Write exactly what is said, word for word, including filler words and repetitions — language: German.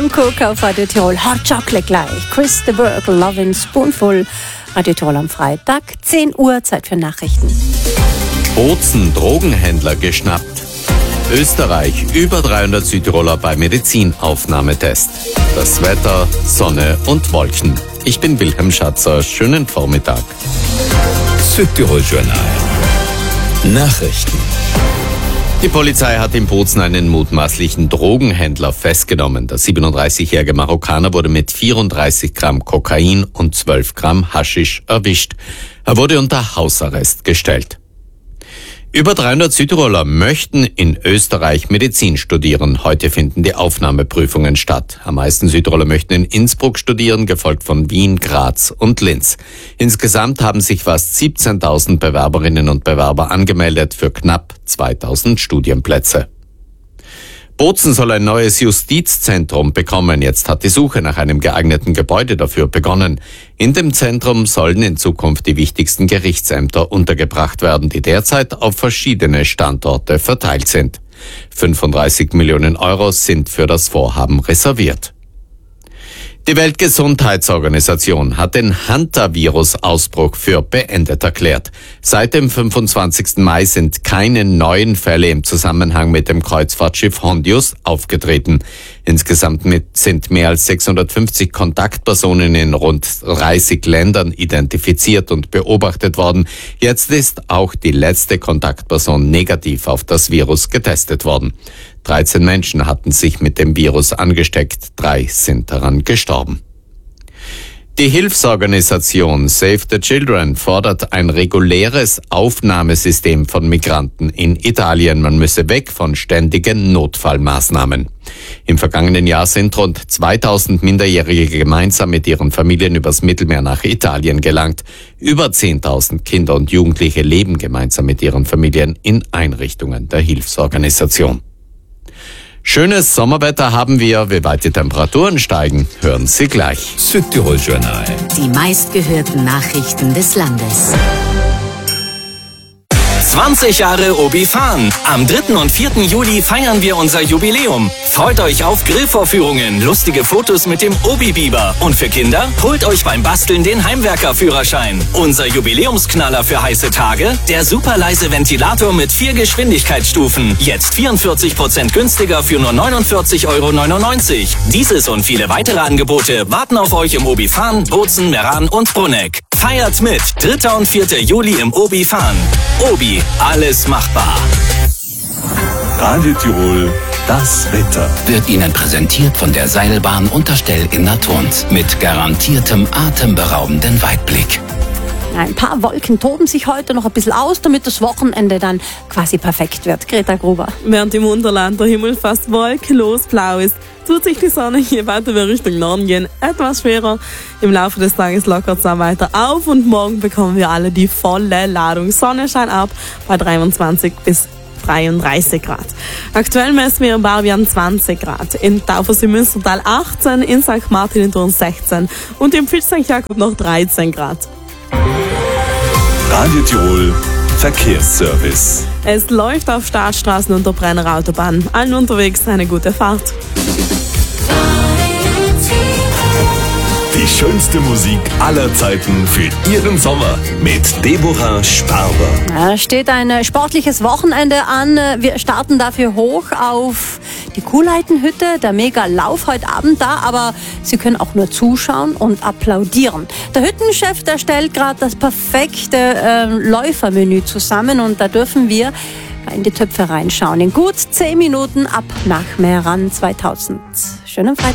Cook auf Radio Tirol. Hot Chocolate gleich. Chris de Burgh, Lovin' Spoonful. Radio Tirol am Freitag, zehn Uhr, Zeit für Nachrichten. Bozen, Drogenhändler geschnappt. Österreich, über dreihundert Südtiroler bei Medizinaufnahmetest. Das Wetter, Sonne und Wolken. Ich bin Wilhelm Schatzer. Schönen Vormittag. Südtirol Journal. Nachrichten. Die Polizei hat in Bozen einen mutmaßlichen Drogenhändler festgenommen. Der siebenunddreißigjährige Marokkaner wurde mit vierunddreißig Gramm Kokain und zwölf Gramm Haschisch erwischt. Er wurde unter Hausarrest gestellt. Über dreihundert Südtiroler möchten in Österreich Medizin studieren. Heute finden die Aufnahmeprüfungen statt. Am meisten Südtiroler möchten in Innsbruck studieren, gefolgt von Wien, Graz und Linz. Insgesamt haben sich fast siebzehntausend Bewerberinnen und Bewerber angemeldet für knapp zweitausend Studienplätze. Bozen soll ein neues Justizzentrum bekommen. Jetzt hat die Suche nach einem geeigneten Gebäude dafür begonnen. In dem Zentrum sollen in Zukunft die wichtigsten Gerichtsämter untergebracht werden, die derzeit auf verschiedene Standorte verteilt sind. fünfunddreißig Millionen Euro sind für das Vorhaben reserviert. Die Weltgesundheitsorganisation hat den Hantavirus-Ausbruch für beendet erklärt. Seit dem fünfundzwanzigsten Mai sind keine neuen Fälle im Zusammenhang mit dem Kreuzfahrtschiff Hondius aufgetreten. Insgesamt mit sind mehr als sechshundertfünfzig Kontaktpersonen in rund dreißig Ländern identifiziert und beobachtet worden. Jetzt ist auch die letzte Kontaktperson negativ auf das Virus getestet worden. dreizehn Menschen hatten sich mit dem Virus angesteckt, drei sind daran gestorben. Die Hilfsorganisation Save the Children fordert ein reguläres Aufnahmesystem von Migranten in Italien. Man müsse weg von ständigen Notfallmaßnahmen. Im vergangenen Jahr sind rund zweitausend Minderjährige gemeinsam mit ihren Familien übers Mittelmeer nach Italien gelangt. Über zehntausend Kinder und Jugendliche leben gemeinsam mit ihren Familien in Einrichtungen der Hilfsorganisation. Schönes Sommerwetter haben wir. Wie weit die Temperaturen steigen, hören Sie gleich. Südtirol Journal. Die meistgehörten Nachrichten des Landes. zwanzig Jahre Obi Farn. Am dritten und vierten Juli feiern wir unser Jubiläum. Freut euch auf Grillvorführungen, lustige Fotos mit dem Obi-Biber. Und für Kinder, holt euch beim Basteln den Heimwerkerführerschein. Unser Jubiläumsknaller für heiße Tage, der super leise Ventilator mit vier Geschwindigkeitsstufen. Jetzt vierundvierzig Prozent günstiger für nur neunundvierzig Euro neunundneunzig. Dieses und viele weitere Angebote warten auf euch im Obi Farn, Bozen, Meran und Brunegg. Feiert mit. dritter und vierter Juli im Obi Farn. Obi, alles machbar. Radio Tirol, das Wetter. Wird Ihnen präsentiert von der Seilbahn Unterstell in Naturns mit garantiertem atemberaubenden Weitblick. Ein paar Wolken toben sich heute noch ein bisschen aus, damit das Wochenende dann quasi perfekt wird. Greta Gruber. Während im Unterland der Himmel fast wolkenlos blau ist, tut sich die Sonne, je weiter wir Richtung Norden gehen, etwas schwerer. Im Laufe des Tages lockert es dann weiter auf und morgen bekommen wir alle die volle Ladung. Sonnenschein ab bei dreiundzwanzig bis dreiunddreißig Grad. Aktuell messen wir in Barbian zwanzig Grad, in Taufers im Münstertal achtzehn, in Sankt Martin in Thurn sechzehn und im Fitsch Sankt Jakob noch dreizehn Grad. Radio Tirol, Verkehrsservice. Es läuft auf Staatsstraßen und der Brenner Autobahn. Allen unterwegs eine gute Fahrt. Die schönste Musik aller Zeiten für Ihren Sommer mit Deborah Sparber. Da steht ein sportliches Wochenende an. Wir starten dafür hoch auf die Kuhleitenhütte, der Mega-Lauf heute Abend da, aber Sie können auch nur zuschauen und applaudieren. Der Hüttenchef, der stellt gerade das perfekte äh, Läufermenü zusammen und da dürfen wir in die Töpfe reinschauen. In gut zehn Minuten ab nach Meran zweitausend. Schönen Freitag.